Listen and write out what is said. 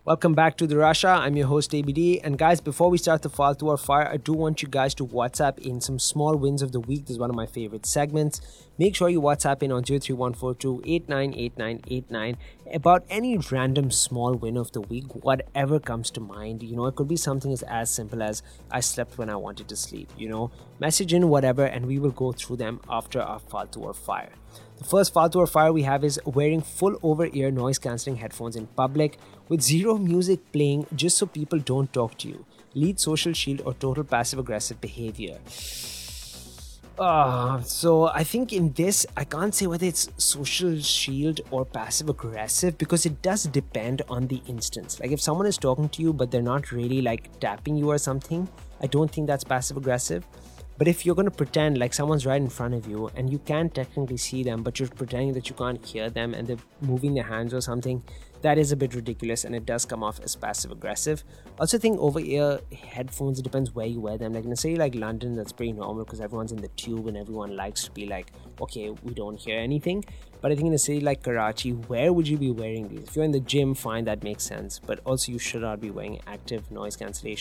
Welcome back to the Russia. I'm your host ABD. And guys, before we start the Faltu or Fire, I do want you guys to WhatsApp in some small wins of the week. This is one of my favorite segments. Make sure you WhatsApp in on 03142898989 about any random small win of the week, whatever comes to mind. It could be something as simple as I slept when I wanted to sleep. Message in whatever, and we will go through them after our Faltu or Fire. The first Faltu or Fire we have is wearing full over-ear noise-cancelling headphones in public with zero music playing just so people don't talk to you. Lead social shield or total passive-aggressive behavior. So I think in this, I can't say whether it's social shield or passive aggressive because it does depend on the instance. Like if someone is talking to you but they're not really like tapping you or something, I don't think that's passive aggressive. But if you're going to pretend like someone's right in front of you and you can technically see them, but you're pretending that you can't hear them and they're moving their hands or something, that is a bit ridiculous and it does come off as passive aggressive. Also think over ear headphones, it depends where you wear them. Like in a city like London, that's pretty normal because everyone's in the tube and everyone likes to be like, okay, we don't hear anything. But I think in a city like Karachi, where would you be wearing these? If you're in the gym, fine, that makes sense. But also you should not be wearing active noise cancellation